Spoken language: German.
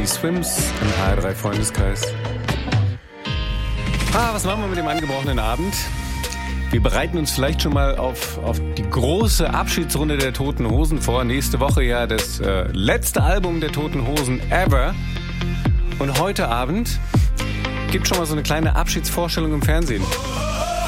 die Swims im HR3 Freundeskreis. Was machen wir mit dem angebrochenen Abend? Wir bereiten uns vielleicht schon mal auf die große Abschiedsrunde der Toten Hosen vor. Nächste Woche ja das letzte Album der Toten Hosen ever. Und heute Abend gibt schon mal so eine kleine Abschiedsvorstellung im Fernsehen.